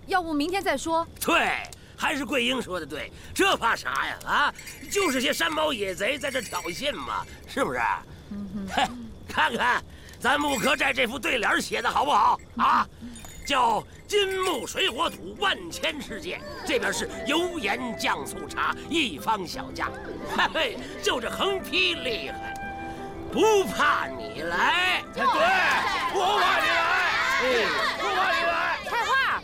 要不明天再说？ 对，还是桂英说的对，这怕啥呀？啊，就是些山猫野贼在这挑衅嘛，是不是？嘿，看看咱木壳寨这副对联写的好不好啊？叫金木水火土万千世界，这边是油盐酱醋茶一方小家，嘿嘿，就这横批厉害。 不怕你来， 对，不怕你来，不怕你来。 菜花，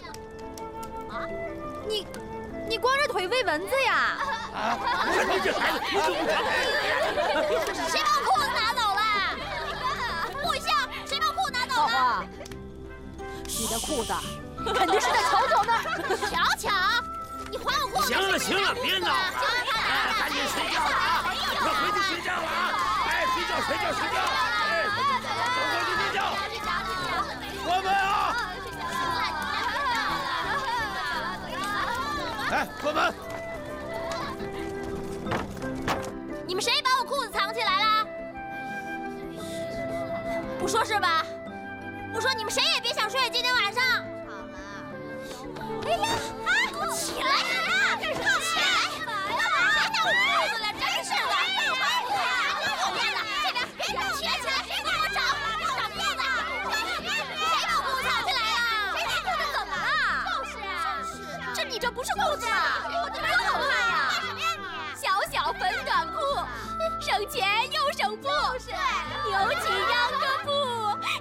你光着腿喂蚊子呀？ 你这孩子，你就不看谁把我裤子拿走了？木匠，谁把裤子拿走了？ 你的裤子肯定是在巧巧那儿。 巧，你还我裤子！ 行了，别闹了，赶紧睡觉了啊！快回去睡觉了啊！ 睡觉，哎，都回去睡觉。关门啊！ 哎，关门！ 你们谁把我裤子藏起来了？不说是吧？我说你们谁也别想睡，今天晚上。好了。哎呀，给我起来呀！干什么？起来！干嘛？谁拿我裤子了？真是的！ 这不是裤子，多好看呀！小小粉短裤，省钱又省布，牛起秧歌布，